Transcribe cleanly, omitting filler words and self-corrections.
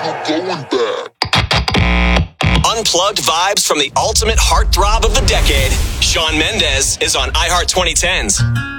no going back. Unplugged vibes from the ultimate heartthrob of the decade. Shawn Mendes is on iHeart 2010s.